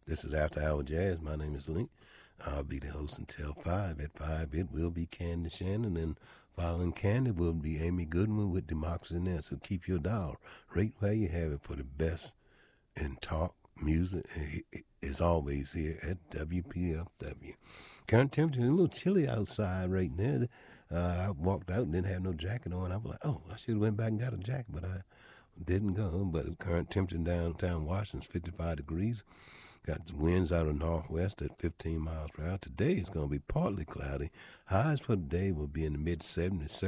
This is After Hour Jazz. My name is Link. I'll be the host until 5. At 5, it will be Candy Shannon, and following Candy will be Amy Goodman with Democracy Now! So keep your dial right where you have it for the best in talk, music. Is always here at WPFW. Current temperature is a little chilly outside right now. I walked out and didn't have no jacket on. I was like, oh, I should have went back and got a jacket, but I didn't go. But the current temperature in downtown Washington is 55 degrees. Got the winds out of northwest at 15 miles per hour. Today is going to be partly cloudy. Highs for the day will be in the mid-70s.